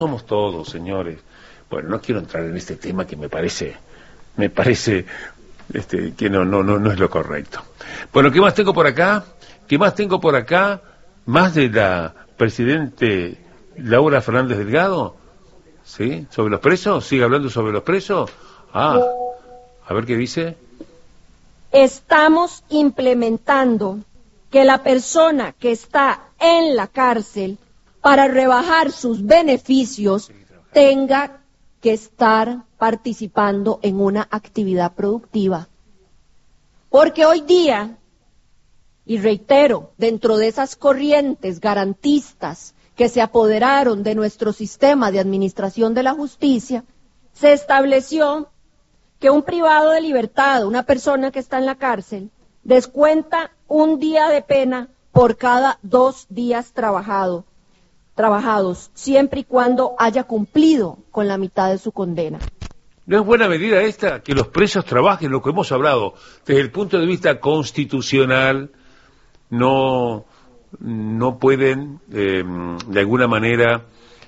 Somos todos, señores. Bueno, no quiero entrar en este tema que me parece que no es lo correcto. Bueno, ¿qué más tengo por acá? ¿Qué más tengo por acá? Más de la presidente Laura Fernández Delgado, ¿sí? ¿Sobre los presos? ¿Sigue hablando sobre los presos? Ah, a ver qué dice. Estamos implementando que la persona que está en la cárcel para rebajar sus beneficios tenga que estar participando en una actividad productiva. Porque hoy día, y reitero, dentro de esas corrientes garantistas que se apoderaron de nuestro sistema de administración de la justicia, se estableció que un privado de libertad, una persona que está en la cárcel, descuenta un día de pena por cada 2 días trabajados, siempre y cuando haya cumplido con la mitad de su condena. ¿No es buena medida esta, que los presos trabajen, lo que hemos hablado, desde el punto de vista constitucional? No pueden, de alguna manera,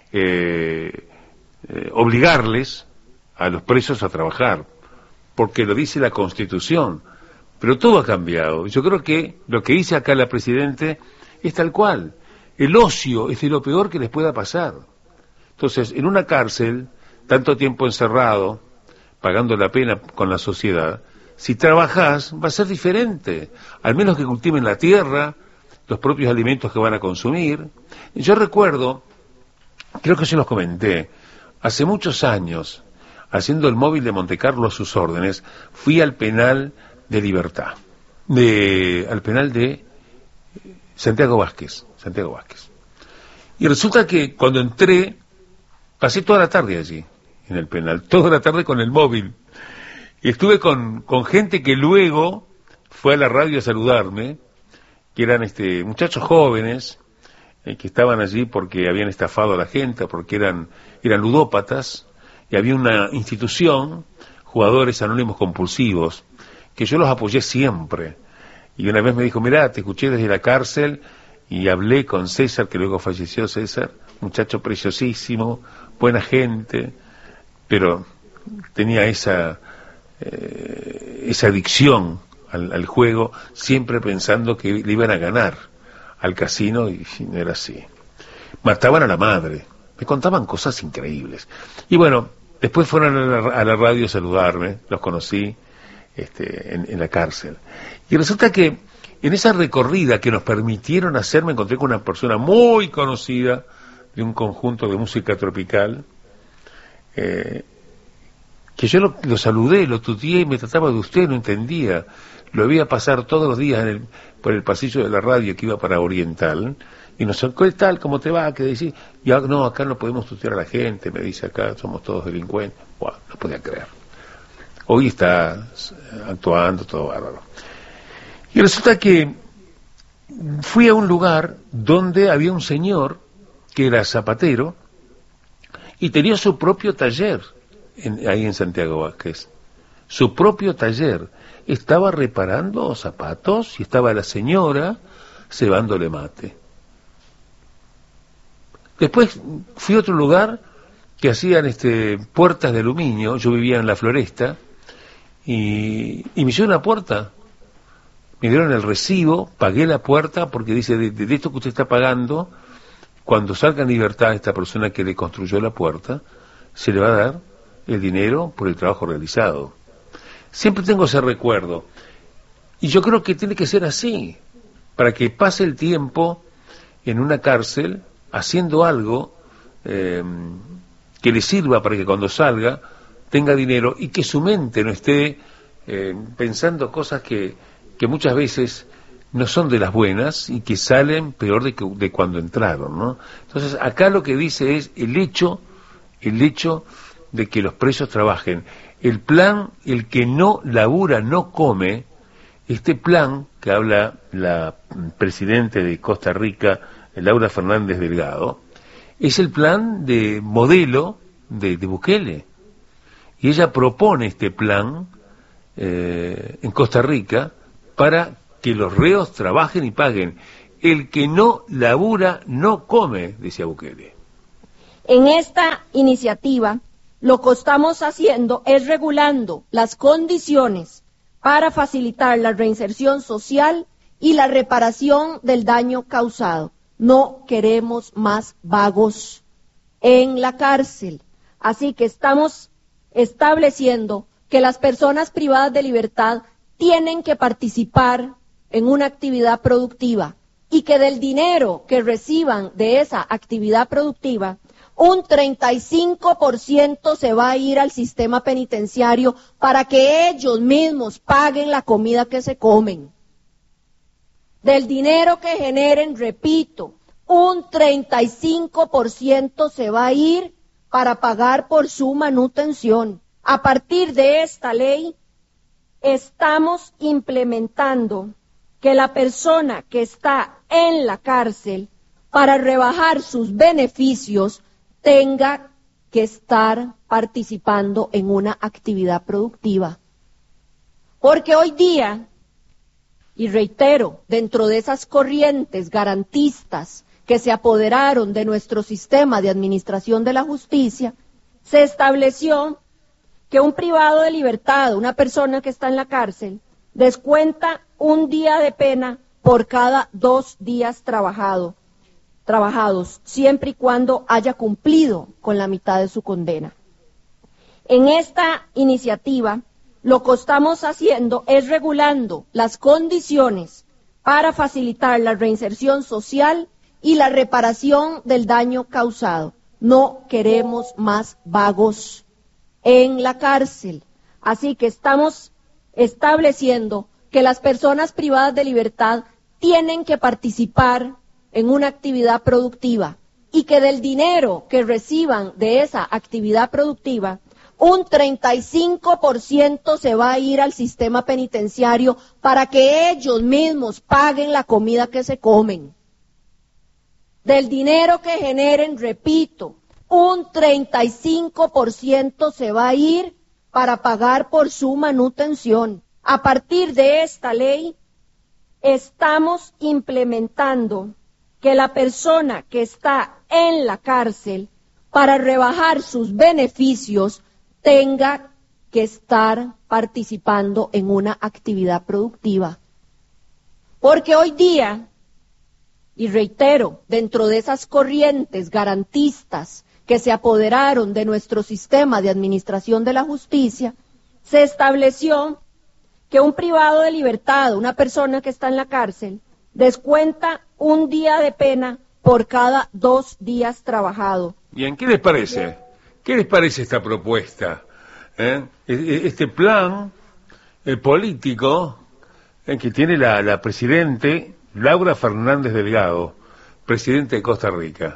obligarles a los presos a trabajar, porque lo dice la Constitución. Pero todo ha cambiado. Yo creo que lo que dice acá la Presidente es tal cual. El ocio es de lo peor que les pueda pasar. Entonces, en una cárcel, tanto tiempo encerrado, pagando la pena con la sociedad, si trabajás, va a ser diferente. Al menos que cultiven la tierra, los propios alimentos que van a consumir. Yo recuerdo, creo que se los comenté, hace muchos años, haciendo el móvil de Montecarlo a sus órdenes, fui al penal de Libertad, al penal de Santiago Vázquez. Y resulta que cuando entré, pasé toda la tarde allí, en el penal, toda la tarde con el móvil. Y estuve con gente que luego fue a la radio a saludarme, que eran muchachos jóvenes, que estaban allí porque habían estafado a la gente, porque eran ludópatas, y había una institución, jugadores anónimos compulsivos, que yo los apoyé siempre. Y una vez me dijo, mirá, te escuché desde la cárcel, y hablé con César, que luego falleció César, muchacho preciosísimo, buena gente, pero tenía esa adicción al juego, siempre pensando que le iban a ganar al casino, y no era así. Mataban a la madre, me contaban cosas increíbles. Y bueno, después fueron a la radio a saludarme, los conocí en la cárcel. Y resulta que en esa recorrida que nos permitieron hacer, me encontré con una persona muy conocida de un conjunto de música tropical, que yo lo saludé, lo tuteé y me trataba de usted, no entendía. Lo veía pasar todos los días por el pasillo de la radio que iba para Oriental, y nos sacó el tal, ¿cómo te va? ¿Qué decís? Y no, acá no podemos tutear a la gente, me dice, acá somos todos delincuentes. Wow, no podía creer. Hoy está actuando todo bárbaro. Y resulta que fui a un lugar donde había un señor que era zapatero y tenía su propio taller ahí en Santiago Vázquez. Su propio taller. Estaba reparando zapatos y estaba la señora cebándole mate. Después fui a otro lugar que hacían puertas de aluminio. Yo vivía en La Floresta y me hicieron una puerta. Me dieron el recibo, pagué la puerta, porque dice, de esto que usted está pagando, cuando salga en libertad esta persona que le construyó la puerta, se le va a dar el dinero por el trabajo realizado. Siempre tengo ese recuerdo. Y yo creo que tiene que ser así, para que pase el tiempo en una cárcel haciendo algo que le sirva para que cuando salga tenga dinero y que su mente no esté pensando cosas que muchas veces no son de las buenas y que salen peor de cuando entraron, ¿no? Entonces acá lo que dice es el hecho de que los presos trabajen. El plan, el que no labura no come, este plan que habla la presidenta de Costa Rica, Laura Fernández Delgado, es el plan de modelo de Bukele. Y ella propone este plan en Costa Rica para que los reos trabajen y paguen. El que no labura no come, decía Bukele. En esta iniciativa, lo que estamos haciendo es regulando las condiciones para facilitar la reinserción social y la reparación del daño causado. No queremos más vagos en la cárcel. Así que estamos estableciendo que las personas privadas de libertad tienen que participar en una actividad productiva y que del dinero que reciban de esa actividad productiva, un 35% se va a ir al sistema penitenciario para que ellos mismos paguen la comida que se comen. Del dinero que generen, repito, un 35% se va a ir para pagar por su manutención. A partir de esta ley, estamos implementando que la persona que está en la cárcel, para rebajar sus beneficios, tenga que estar participando en una actividad productiva. Porque hoy día, y reitero, dentro de esas corrientes garantistas que se apoderaron de nuestro sistema de administración de la justicia, se estableció que un privado de libertad, una persona que está en la cárcel, descuenta un día de pena por cada 2 días trabajados, siempre y cuando haya cumplido con la mitad de su condena. En esta iniciativa, lo que estamos haciendo es regulando las condiciones para facilitar la reinserción social y la reparación del daño causado. No queremos más vagos en la cárcel. Así que estamos estableciendo que las personas privadas de libertad tienen que participar en una actividad productiva y que del dinero que reciban de esa actividad productiva, un 35% se va a ir al sistema penitenciario para que ellos mismos paguen la comida que se comen. Del dinero que generen, repito, un 35% se va a ir para pagar por su manutención. A partir de esta ley, estamos implementando que la persona que está en la cárcel, para rebajar sus beneficios, tenga que estar participando en una actividad productiva. Porque hoy día, y reitero, dentro de esas corrientes garantistas que se apoderaron de nuestro sistema de administración de la justicia, se estableció que un privado de libertad, una persona que está en la cárcel, descuenta un día de pena por cada 2 días trabajados. Bien, ¿qué les parece? ¿Qué les parece esta propuesta? Este plan político que tiene la presidente Laura Fernández Delgado, presidente de Costa Rica.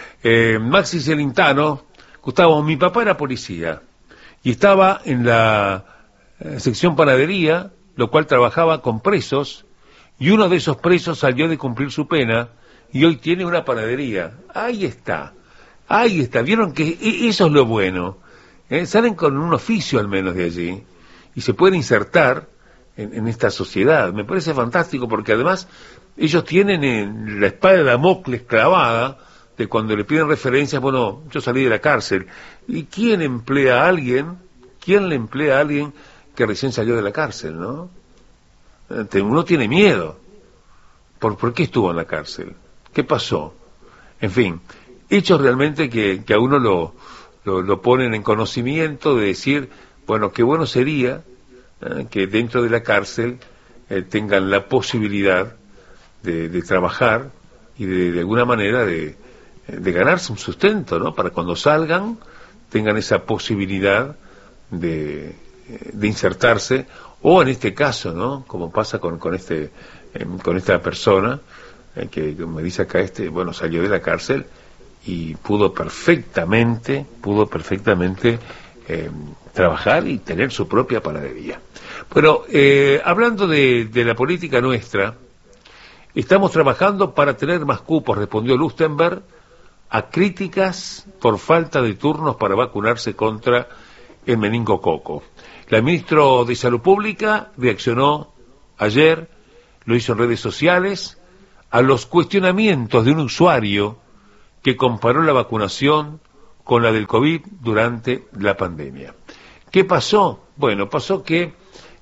Maxi Celentano, Gustavo, mi papá era policía y estaba en la sección panadería, lo cual trabajaba con presos, y uno de esos presos salió de cumplir su pena y hoy tiene una panadería. Ahí está, vieron que eso es lo bueno, salen con un oficio al menos de allí y se pueden insertar en esta sociedad. Me parece fantástico porque además ellos tienen la espada de Damocles clavada de cuando le piden referencias. Bueno, yo salí de la cárcel. ¿Y quién emplea a alguien? ¿Quién le emplea a alguien que recién salió de la cárcel, no? Uno tiene miedo. ¿Por qué estuvo en la cárcel? ¿Qué pasó? En fin, hechos realmente que a uno lo ponen en conocimiento de decir, bueno, qué bueno sería que dentro de la cárcel tengan la posibilidad de trabajar y de alguna manera de ganarse un sustento, ¿no? Para cuando salgan tengan esa posibilidad de insertarse, o en este caso, ¿no? Como pasa con esta persona que me dice acá, bueno, salió de la cárcel y pudo perfectamente trabajar y tener su propia panadería. Bueno, hablando de la política nuestra, estamos trabajando para tener más cupos, respondió Lustenberg a críticas por falta de turnos para vacunarse contra el meningococo. La ministra de Salud Pública reaccionó ayer, lo hizo en redes sociales, a los cuestionamientos de un usuario que comparó la vacunación con la del COVID durante la pandemia. ¿Qué pasó? Bueno, pasó que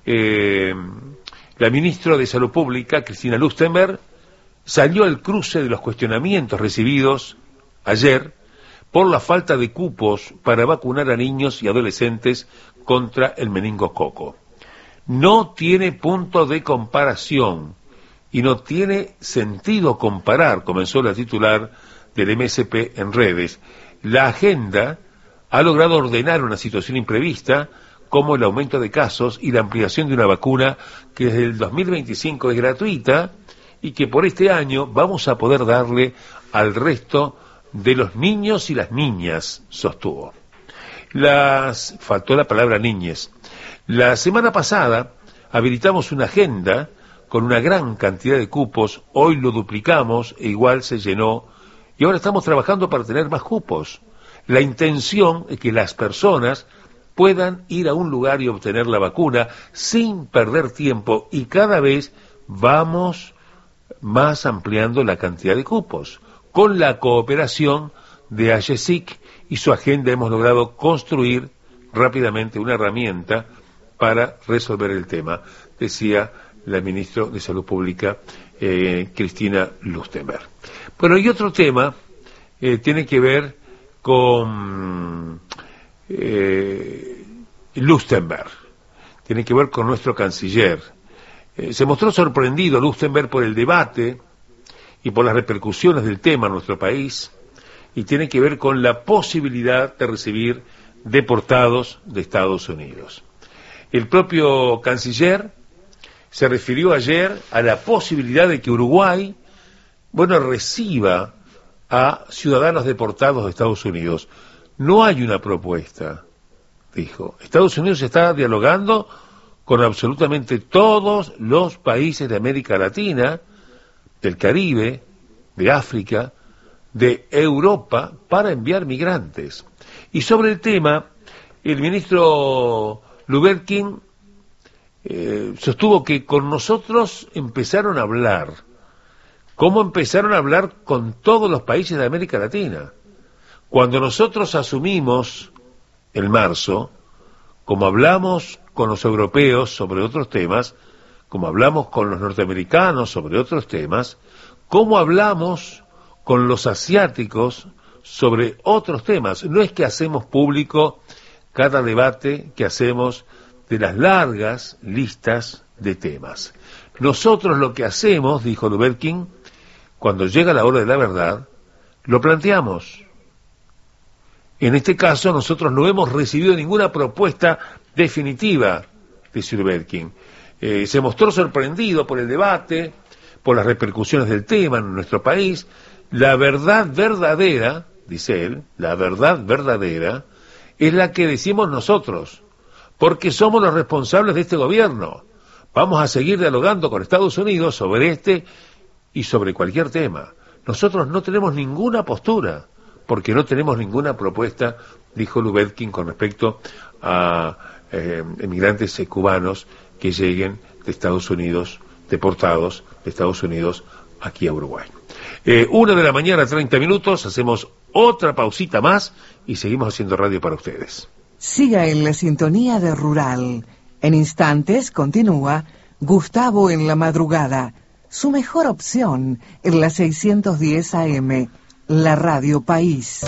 la ministra de Salud Pública, Cristina Lustenberg, salió al cruce de los cuestionamientos recibidos ayer por la falta de cupos para vacunar a niños y adolescentes contra el meningococo. No tiene punto de comparación y no tiene sentido comparar, comenzó la titular del MSP en redes. La agenda ha logrado ordenar una situación imprevista como el aumento de casos y la ampliación de una vacuna que desde el 2025 es gratuita y que por este año vamos a poder darle al resto de los niños y las niñas, sostuvo. Faltó la palabra niñez. La semana pasada habilitamos una agenda con una gran cantidad de cupos, hoy lo duplicamos e igual se llenó, y ahora estamos trabajando para tener más cupos. La intención es que las personas puedan ir a un lugar y obtener la vacuna sin perder tiempo, y cada vez vamos más ampliando la cantidad de cupos. Con la cooperación de AGESIC y su agenda hemos logrado construir rápidamente una herramienta para resolver el tema, decía la ministra de Salud Pública, Cristina Lustenberg. Bueno, y otro tema tiene que ver con Lustenberg, tiene que ver con nuestro canciller. Se mostró sorprendido Lustenberg por el debate y por las repercusiones del tema en nuestro país, y tiene que ver con la posibilidad de recibir deportados de Estados Unidos. El propio canciller se refirió ayer a la posibilidad de que Uruguay, reciba a ciudadanos deportados de Estados Unidos. No hay una propuesta, dijo. Estados Unidos está dialogando con absolutamente todos los países de América Latina, del Caribe, de África, de Europa, para enviar migrantes. Y sobre el tema, el ministro Lubetkin sostuvo que con nosotros empezaron a hablar. ¿Cómo empezaron a hablar con todos los países de América Latina? Cuando nosotros asumimos en marzo, como hablamos con los europeos sobre otros temas, como hablamos con los norteamericanos sobre otros temas, como hablamos con los asiáticos sobre otros temas. No es que hacemos público cada debate que hacemos de las largas listas de temas. Nosotros lo que hacemos, dijo Lubetkin, cuando llega la hora de la verdad, lo planteamos. En este caso, nosotros no hemos recibido ninguna propuesta definitiva, dice Lubetkin. Se mostró sorprendido por el debate, por las repercusiones del tema en nuestro país. La verdad verdadera, dice él, la verdad verdadera es la que decimos nosotros, porque somos los responsables de este gobierno. Vamos a seguir dialogando con Estados Unidos sobre este y sobre cualquier tema. Nosotros no tenemos ninguna postura, porque no tenemos ninguna propuesta, dijo Lubetkin, con respecto a emigrantes cubanos que lleguen de Estados Unidos, deportados de Estados Unidos aquí a Uruguay. 1:30 a.m, hacemos otra pausita más y seguimos haciendo radio para ustedes. Siga en la sintonía de Rural. En instantes continúa Gustavo en la madrugada, su mejor opción en la 610 AM, la Radio País.